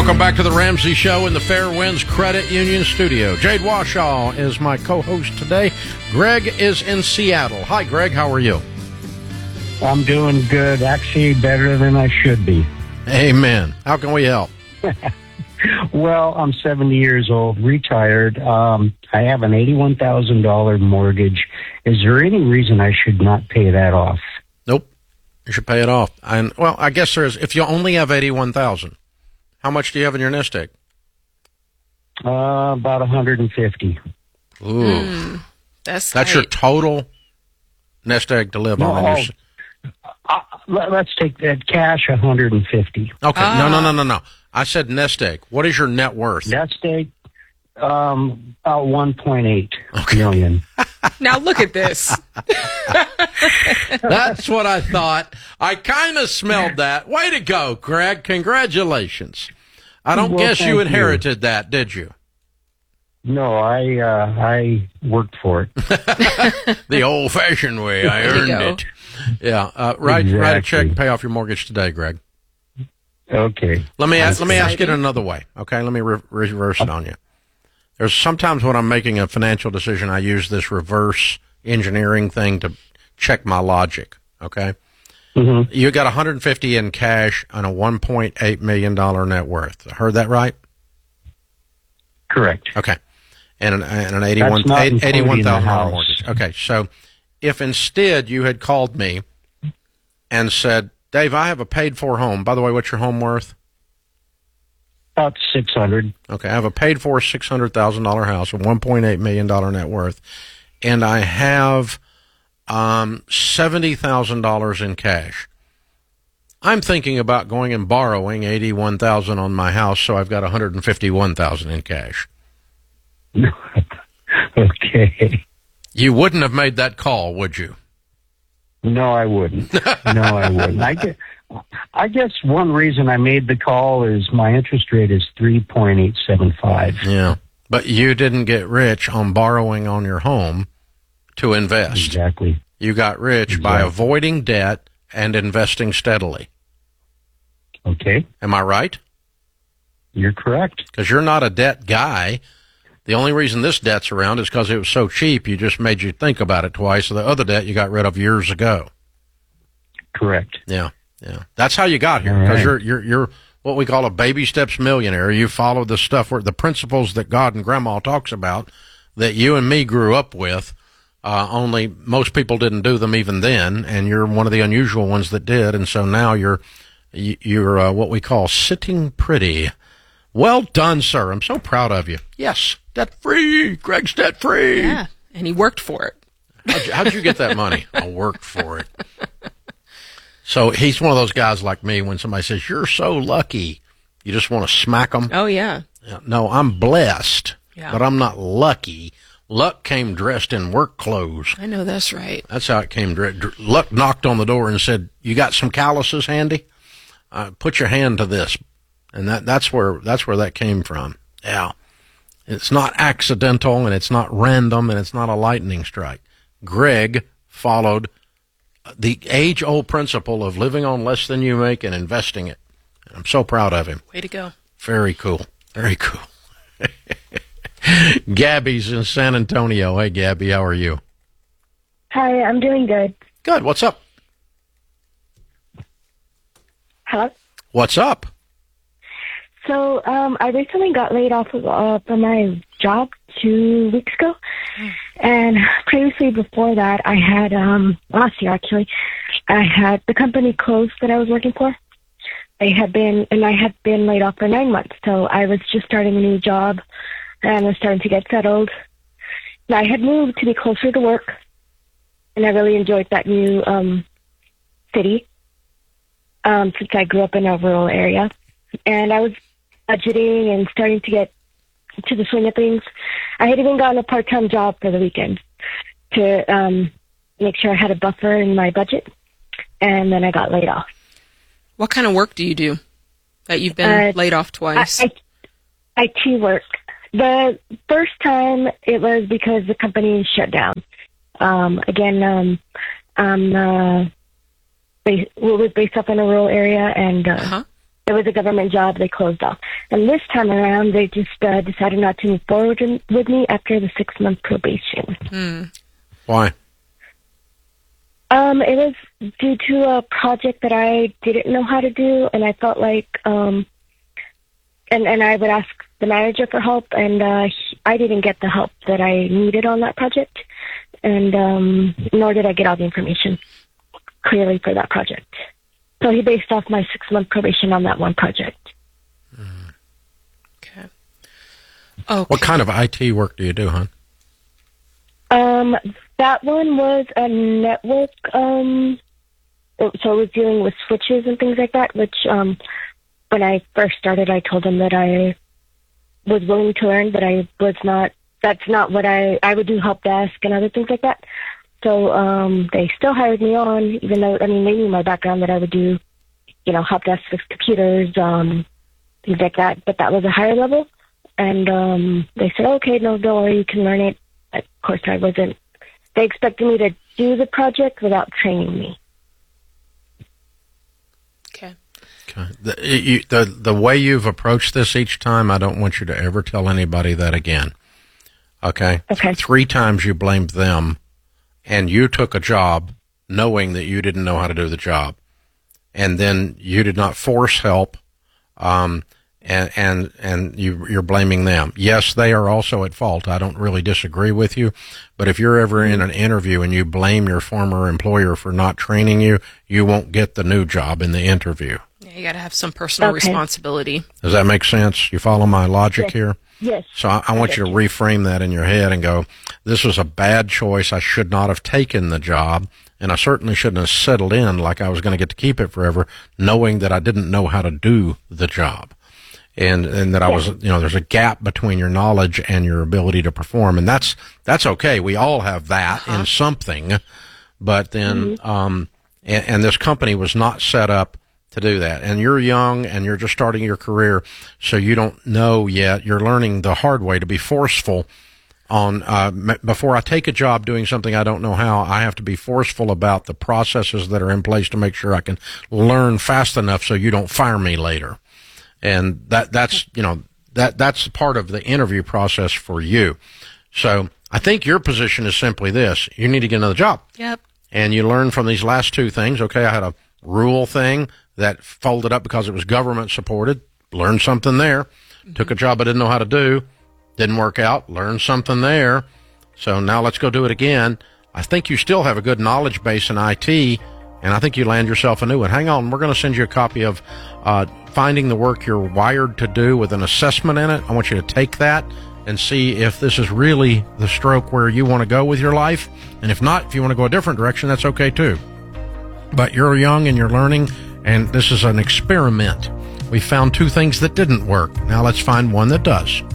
Welcome back to the Ramsey Show in the Fairwinds Credit Union studio. Jade Washaw is my co-host today. Greg is in Seattle. Hi, Greg. How are you? I'm doing good. Actually, better than I should be. Amen. How can we help? Well, I'm 70 years old, retired. I have an $81,000 mortgage. Is there any reason I should not pay that off? Nope. You should pay it off. And well, I guess there is. If you only have $81,000, how much do you have in your nest egg? About 150. Ooh, That's your total nest egg to live on. Let's take that cash, 150. Okay. No. I said nest egg. What is your net worth? Nest egg, about 1.8 million. Now look at this. That's what I thought. I kind of smelled that. Way to go, Greg. Congratulations. I don't guess you inherited that, did you? No, I worked for it. The old-fashioned way. I earned it. Yeah. Write a check and pay off your mortgage today, Greg. Okay. Let me ask it another way. Okay, let me reverse it on you. There's sometimes when I'm making a financial decision, I use this reverse engineering thing to check my logic. Okay, You got 150 in cash on a $1.8 million net worth. I heard that right? Correct. Okay, and an $81,000 mortgage. Okay, so if instead you had called me and said, Dave, I have a paid-for home. By the way, what's your home worth? About 600. Okay, I have a paid-for $600,000 house with $1.8 million net worth, and I have $70,000 in cash. I'm thinking about going and borrowing $81,000 on my house, so I've got $151,000 in cash. Okay. You wouldn't have made that call, would you? No, I wouldn't. I guess one reason I made the call is my interest rate is 3.875. Yeah, but you didn't get rich on borrowing on your home to invest. Exactly. You got rich by avoiding debt and investing steadily. Okay. Am I right? You're correct. Because you're not a debt guy. The only reason this debt's around is because it was so cheap, you just made you think about it twice. So the other debt you got rid of years ago. Correct. Yeah. That's how you got here, because you're what we call a baby steps millionaire. You follow the stuff where the principles that God and Grandma talks about that you and me grew up with. Only most people didn't do them even then, and you're one of the unusual ones that did. And so now you're what we call sitting pretty. Well done, sir. I'm so proud of you. Yes, debt-free. Greg's debt-free. Yeah, and he worked for it. How'd you get that money? I worked for it. So he's one of those guys like me, when somebody says, you're so lucky, you just want to smack them. Oh, yeah. No, I'm blessed, but I'm not lucky. Luck came dressed in work clothes. I know that's right. That's how it came. Luck knocked on the door and said, you got some calluses handy? Put your hand to this. And that's where that came from. Yeah. It's not accidental, and it's not random, and it's not a lightning strike. Greg followed the age-old principle of living on less than you make and investing it. I'm so proud of him. Way to go. Very cool. Very cool. Gabby's in San Antonio. Hey, Gabby, how are you? Hi, I'm doing good. Good. What's up? Hello? What's up? So, I recently got laid off from my job 2 weeks ago. And previously before that, I had, last year actually, I had the company closed that I was working for. I had been laid off for 9 months. So I was just starting a new job and was starting to get settled. And I had moved to be closer to work. And I really enjoyed that new, city, since I grew up in a rural area. And I was budgeting and starting to get to the swing of things. I had even gotten a part-time job for the weekend to make sure I had a buffer in my budget, and then I got laid off. What kind of work do you do that you've been laid off twice? IT work. The first time it was because the company shut down. It was based up in a rural area, and it was a government job they closed off. And this time around, they just decided not to move forward with me after the 6-month probation. Why? It was due to a project that I didn't know how to do, and I felt like, and I would ask the manager for help, and I didn't get the help that I needed on that project, and nor did I get all the information clearly for that project. So he based off my 6-month probation on that one project. Okay. Okay. What kind of IT work do you do, hon? That one was a network, so it was dealing with switches and things like that, which, when I first started, I told them that I was willing to learn, but that's not what I would do, help desk and other things like that. So, they still hired me on, even though, they knew my background that I would do, help desk with computers, things like that, but that was a higher level. And, they said, okay, no, don't worry, you can learn it. Of course, they expected me to do the project without training me. Okay. The way you've approached this each time, I don't want you to ever tell anybody that again. Okay? Okay. 3 times you blamed them, and you took a job knowing that you didn't know how to do the job. And then you did not force help, and you're blaming them. Yes, they are also at fault. I don't really disagree with you, but if you're ever in an interview and you blame your former employer for not training you, you won't get the new job in the interview. Yeah, you got to have some personal responsibility. Does that make sense? You follow my logic here? Yes. So I want you to reframe that in your head and go, this was a bad choice. I should not have taken the job, and I certainly shouldn't have settled in like I was going to get to keep it forever, knowing that I didn't know how to do the job. And that I was, there's a gap between your knowledge and your ability to perform. And that's okay. We all have that in something. But then, and this company was not set up to do that. And you're young and you're just starting your career, so you don't know yet. You're learning the hard way to be forceful on, before I take a job doing something I don't know how, I have to be forceful about the processes that are in place to make sure I can learn fast enough so you don't fire me later. And that's part of the interview process for you. So I think your position is simply this. You need to get another job. Yep. And you learn from these last 2 things. Okay, I had a rural thing that folded up because it was government supported. Learned something there. Took a job I didn't know how to do. Didn't work out. Learned something there. So now let's go do it again. I think you still have a good knowledge base in IT, and I think you land yourself a new one. Hang on. We're going to send you a copy of Finding the Work You're Wired to Do with an assessment in it. I want you to take that and see if this is really the stroke where you want to go with your life. And if not, if you want to go a different direction, that's okay too. But you're young and you're learning, and this is an experiment. We found 2 things that didn't work. Now let's find one that does.